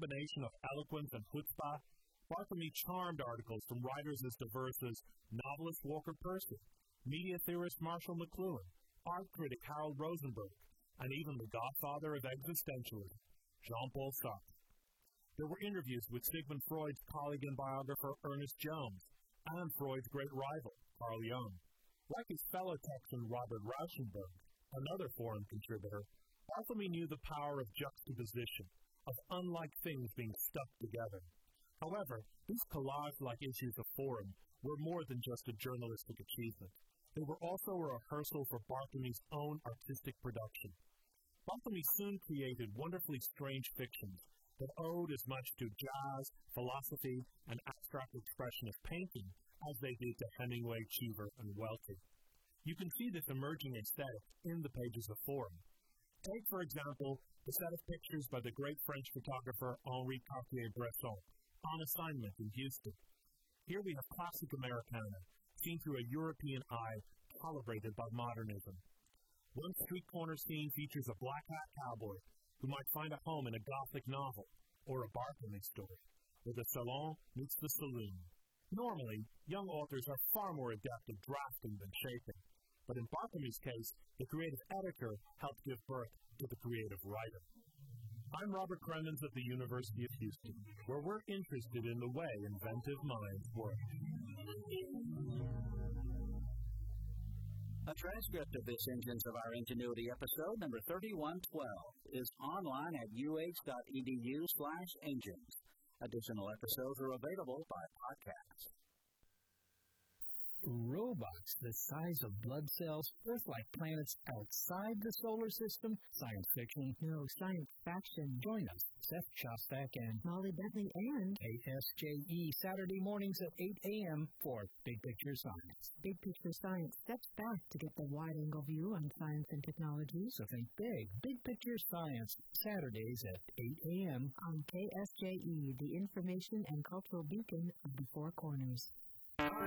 combination of eloquence and chutzpah, Barthélemy charmed articles from writers as diverse as novelist Walker Percy, media theorist Marshall McLuhan, art critic Harold Rosenberg, and even the godfather of existentialism, Jean-Paul Sartre. There were interviews with Sigmund Freud's colleague and biographer Ernest Jones, and Freud's great rival, Carl Jung. Like his fellow Texan Robert Rauschenberg, another foreign contributor, Barthélemy knew the power of juxtaposition, of unlike things being stuck together. However, these collage-like issues of Forum were more than just a journalistic achievement. They were also a rehearsal for Barthélemy's own artistic production. Barthélemy soon created wonderfully strange fictions that owed as much to jazz, philosophy, and abstract expressionist painting as they did to Hemingway, Cheever, and Welty. You can see this emerging aesthetic in the pages of Forum. Take, for example, the set of pictures by the great French photographer Henri Cartier-Bresson, on assignment in Houston. Here we have classic Americana, seen through a European eye calibrated by modernism. One street corner scene features a black hat cowboy who might find a home in a Gothic novel or a Barthélemy story, where the salon meets the saloon. Normally, young authors are far more adept at drafting than shaping, but in Barthélemy's case, the creative editor helped give birth to the creative writer. I'm Robert Cremens at the University of Houston, where we're interested in the way inventive minds work. A transcript of this Engines of Our Ingenuity episode, number 3112, is online at uh.edu/engines. Additional episodes are available by podcast. Robots the size of blood cells, Earth-like planets outside the solar system? Science fiction? No, science faction. Join us, Seth Shostak and Molly Bentley and KSJE, Saturday mornings at 8 a.m. for Big Picture Science. Big Picture Science steps back to get the wide-angle view on science and technology. So think big. Big Picture Science, Saturdays at 8 a.m. on KSJE, the information and cultural beacon of the Four Corners.